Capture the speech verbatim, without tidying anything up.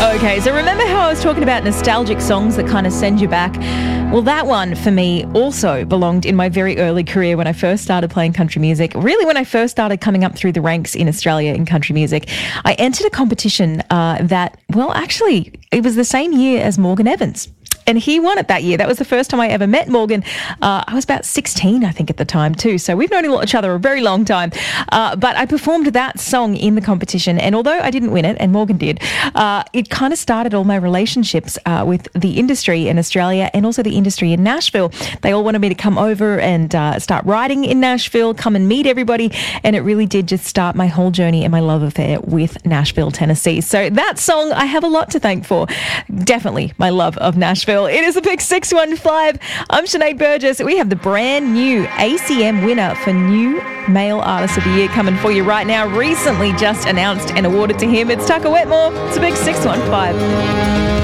Okay, so remember how I was talking about nostalgic songs that kind of send you back? Well, that one for me also belonged in my very early career when I first started playing country music. Really, when I first started coming up through the ranks in Australia in country music, I entered a competition uh, that, well, actually, it was the same year as Morgan Evans. And he won it that year. That was the first time I ever met Morgan. Uh, I was about sixteen, I think, at the time too. So we've known each other a very long time. Uh, but I performed that song in the competition. And although I didn't win it, and Morgan did, uh, it kind of started all my relationships uh, with the industry in Australia and also the industry in Nashville. They all wanted me to come over and uh, start writing in Nashville, come and meet everybody. And it really did just start my whole journey and my love affair with Nashville, Tennessee. So that song, I have a lot to thank for. Definitely my love of Nashville. It is a Pick six one five. I'm Sinead Burgess. We have the brand new A C M winner for New Male Artist of the Year coming for you right now. Recently just announced and awarded to him. It's Tucker Wetmore. It's a Pick six one five.